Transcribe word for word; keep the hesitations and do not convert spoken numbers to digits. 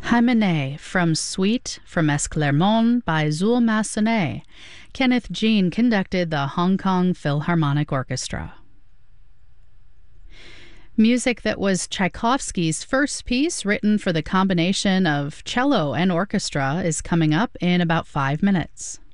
Hymenae from Suite from Esclarmonde by Zuul Massenet. Kenneth Jean conducted the Hong Kong Philharmonic Orchestra. Music that was Tchaikovsky's first piece written for the combination of cello and orchestra is coming up in about five minutes.